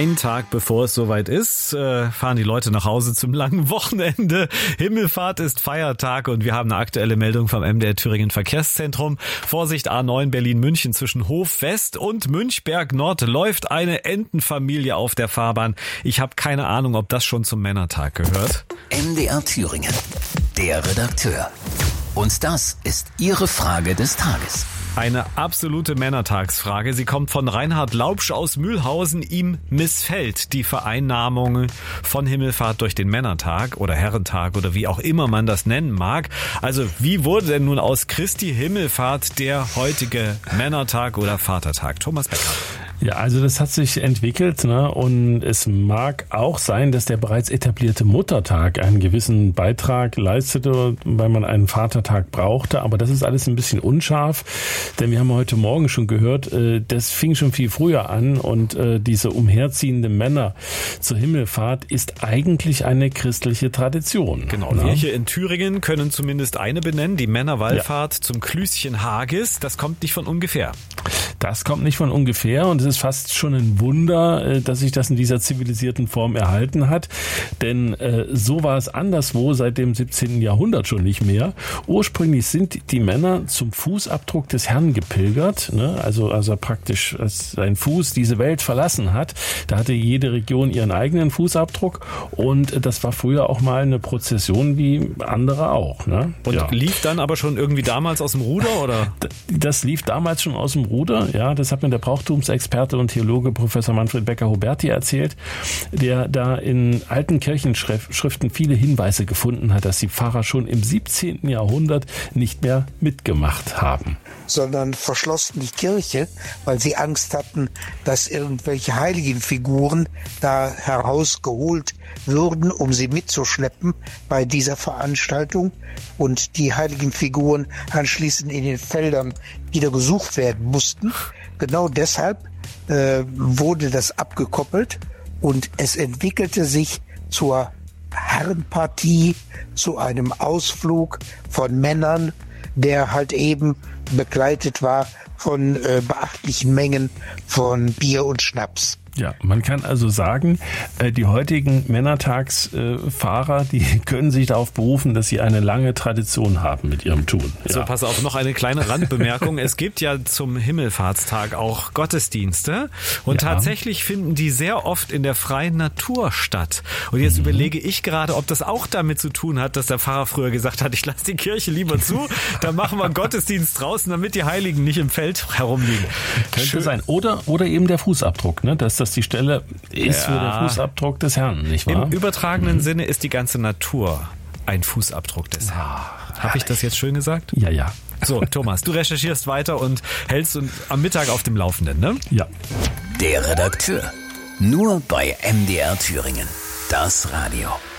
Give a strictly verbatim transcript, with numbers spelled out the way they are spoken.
Ein Tag bevor es soweit ist, fahren die Leute nach Hause zum langen Wochenende. Himmelfahrt ist Feiertag und wir haben eine aktuelle Meldung vom M D R Thüringen Verkehrszentrum. Vorsicht, A neun Berlin-München zwischen Hof West und Münchberg Nord läuft eine Entenfamilie auf der Fahrbahn. Ich habe keine Ahnung, ob das schon zum Männertag gehört. M D R Thüringen, der Redakteur. Und das ist Ihre Frage des Tages. Eine absolute Männertagsfrage. Sie kommt von Reinhard Laubsch aus Mühlhausen. Ihm missfällt die Vereinnahmung von Himmelfahrt durch den Männertag oder Herrentag oder wie auch immer man das nennen mag. Also wie wurde denn nun aus Christi Himmelfahrt der heutige Männertag oder Vatertag? Thomas Becker. Ja, also das hat sich entwickelt, ne? Und es mag auch sein, dass der bereits etablierte Muttertag einen gewissen Beitrag leistete, weil man einen Vatertag brauchte. Aber das ist alles ein bisschen unscharf, denn wir haben heute Morgen schon gehört, das fing schon viel früher an und diese umherziehende Männer zur Himmelfahrt ist eigentlich eine christliche Tradition. Genau, ne? Wir hier in Thüringen können zumindest eine benennen, die Männerwallfahrt ja. zum Klüschen Hagis. Das kommt nicht von ungefähr. Das kommt nicht von ungefähr und es ist fast schon ein Wunder, dass sich das in dieser zivilisierten Form erhalten hat. Denn äh, so war es anderswo seit dem siebzehnten Jahrhundert schon nicht mehr. Ursprünglich sind die Männer zum Fußabdruck des Herrn gepilgert. Ne? Also, also praktisch, als sein Fuß diese Welt verlassen hat. Da hatte jede Region ihren eigenen Fußabdruck und das war früher auch mal eine Prozession wie andere auch. Ne? Und ja. lief dann aber schon irgendwie damals aus dem Ruder, oder? Das lief damals schon aus dem Ruder, ja. Das hat mir der Brauchtumsexperte und Theologe Professor Manfred Becker-Huberti erzählt, der da in alten Kirchenschriften viele Hinweise gefunden hat, dass die Pfarrer schon im siebzehnten Jahrhundert nicht mehr mitgemacht haben. Sondern verschlossen die Kirche, weil sie Angst hatten, dass irgendwelche Heiligenfiguren da herausgeholt würden, um sie mitzuschleppen bei dieser Veranstaltung und die Heiligenfiguren anschließend in den Feldern wieder gesucht werden mussten. Genau deshalb äh, wurde das abgekoppelt und es entwickelte sich zur Herrenpartie, zu einem Ausflug von Männern, der halt eben begleitet war von äh, beachtlichen Mengen von Bier und Schnaps. Ja, man kann also sagen, die heutigen Männertagsfahrer, die können sich darauf berufen, dass sie eine lange Tradition haben mit ihrem Tun. Ja. So, pass auf, noch eine kleine Randbemerkung. Es gibt ja zum Himmelfahrtstag auch Gottesdienste und ja. tatsächlich finden die sehr oft in der freien Natur statt. Und jetzt mhm. überlege ich gerade, ob das auch damit zu tun hat, dass der Pfarrer früher gesagt hat, ich lasse die Kirche lieber zu, dann machen wir einen Gottesdienst draußen, damit die Heiligen nicht im Feld herumliegen. Könnte Schön. sein. Oder, oder eben der Fußabdruck, ne? dass das die Stelle ist ja. für den Fußabdruck des Herrn, nicht wahr? Im übertragenen mhm. Sinne ist die ganze Natur ein Fußabdruck des Herrn. Ja, Habe ich das jetzt schön gesagt? Ja, ja. So, Thomas, du recherchierst weiter und hältst uns am Mittag auf dem Laufenden, ne? Ja. Der Redakteur. Nur bei M D R Thüringen. Das Radio.